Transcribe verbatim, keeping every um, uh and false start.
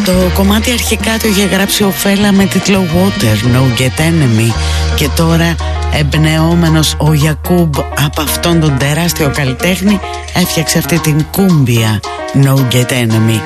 Το κομμάτι αρχικά το είχε γράψει ο Φέλα με τίτλο Water, No Get Enemy, και τώρα εμπνεόμενος ο Γιακούμπ από αυτόν τον τεράστιο καλλιτέχνη έφτιαξε αυτή την κούμπια No Get Enemy.